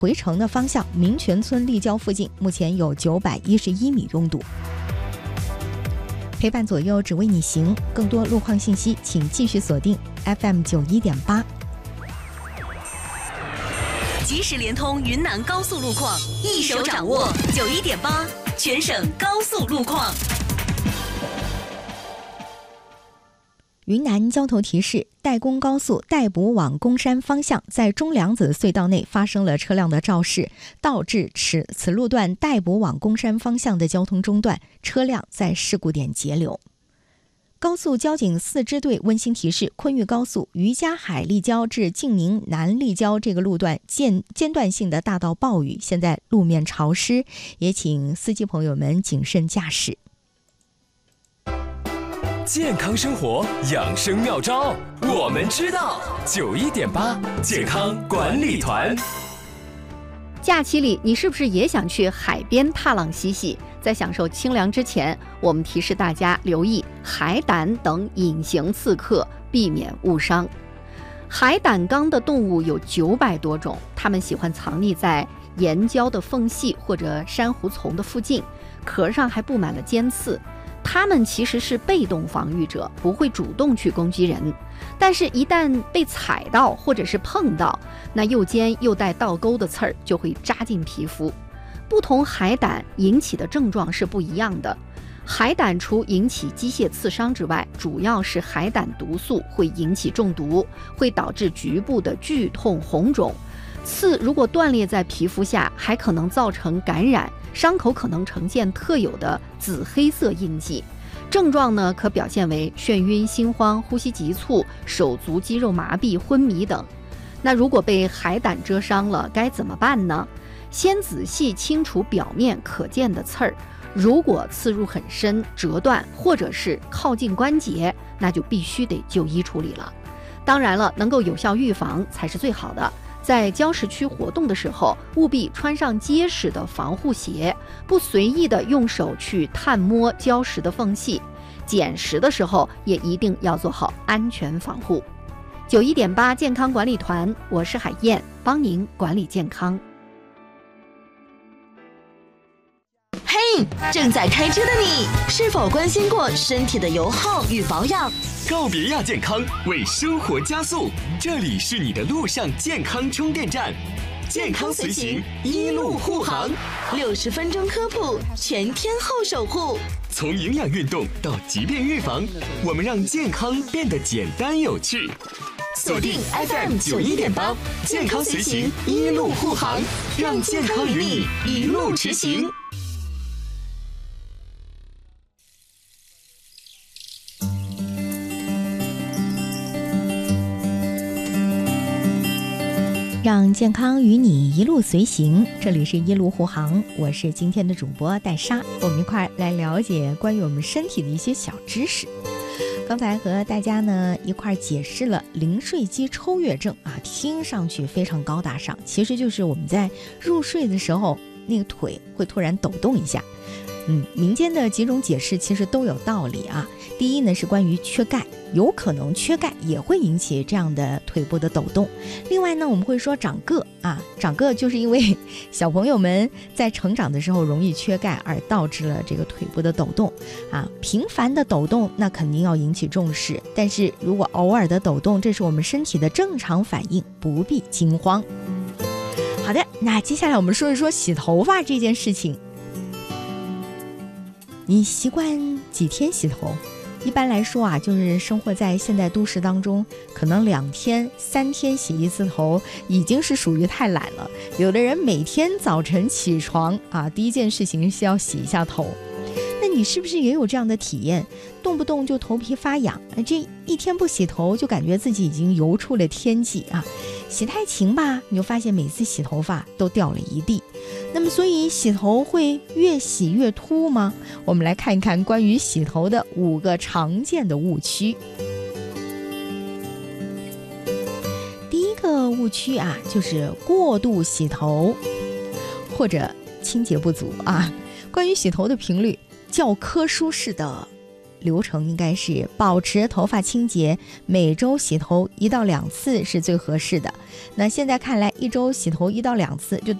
回程的方向民权村立交附近目前有911米拥堵。陪伴左右只为你行，更多路况信息请继续锁定 FM 91.8。 即时联通云南高速路况，一手掌握91.8全省高速路况。 云南交通提示：岱公高速岱卜往公山方向，在中梁子隧道内发生了车辆的肇事，导致此路段岱卜往公山方向的交通中断，车辆在事故点截留。高速交警4支队温馨提示：昆玉高速于家海立交至晋宁南立交这个路段间断性的大道暴雨，现在路面潮湿，也请司机朋友们谨慎驾驶。 健康生活养生妙招，我们知道。91.8健康管理团。 假期里，你是不是也想去海边踏浪嬉戏？在享受清凉之前，我们提示大家留意海胆等隐形刺客，避免误伤。海胆纲的动物有900多种，它们喜欢藏匿在岩礁的缝隙或者珊瑚丛的附近，壳上还布满了尖刺。它们其实是被动防御者，不会主动去攻击人，但是一旦被踩到或者是碰到，那又尖又带倒钩的刺儿就会扎进皮肤。不同海胆引起的症状是不一样的。海胆除引起机械刺伤之外，主要是海胆毒素会引起中毒，会导致局部的剧痛红肿。刺如果断裂在皮肤下，还可能造成感染，伤口可能呈现特有的紫黑色印记。症状呢，可表现为眩晕、心慌、呼吸急促、手足肌肉麻痹、昏迷等。那如果被海胆蛰伤了，该怎么办呢？先仔细清除表面可见的刺儿，如果刺入很深、折断或者是靠近关节，那就必须得就医处理了。当然了，能够有效预防才是最好的。在礁石区活动的时候，务必穿上结实的防护鞋，不随意的用手去探摸礁石的缝隙。捡拾的时候也一定要做好安全防护。91.8健康管理团，我是海燕，帮您管理健康。 嘿，正在开车的你，是否关心过身体的油耗与保养？ 告别亚健康，为生活加速，这里是你的路上健康充电站，健康随行，一路护航 ，60分钟科普，全天候守护。 从营养运动到疾病预防，我们让健康变得简单有趣。 锁定 FM 91.8，健康随行，一路护航，让健康与你一路驰行。 让健康与你一路随行，这里是一路护航，我是今天的主播戴莎，我们一块来了解关于我们身体的一些小知识。刚才和大家呢一块解释了临睡肌抽跃症啊，听上去非常高大上，其实就是我们在入睡的时候那个腿会突然抖动一下。民间的几种解释其实都有道理啊。第一呢是关于缺钙，有可能缺钙也会引起这样的腿部的抖动。另外呢我们会说长个啊，长个就是因为小朋友们在成长的时候容易缺钙而导致了这个腿部的抖动啊。频繁的抖动那肯定要引起重视，但是如果偶尔的抖动，这是我们身体的正常反应，不必惊慌。好的，那接下来我们说一说洗头发这件事情。你习惯几天洗头？一般来说啊，就是生活在现代都市当中，可能2天3天洗一次头已经是属于太懒了。有的人每天早晨起床啊，第一件事情是要洗一下头。那你是不是也有这样的体验？动不动就头皮发痒，这一天不洗头就感觉自己已经游出了天际啊！洗太勤吧，你就发现每次洗头发都掉了一地。那么所以洗头会越洗越秃吗？我们来看一看关于洗头的5个常见的误区。第一个误区啊，就是过度洗头或者清洁不足啊。关于洗头的频率，教科书式的流程应该是保持头发清洁，每周洗头1到2次是最合适的。那现在看来，1周洗头1到2次就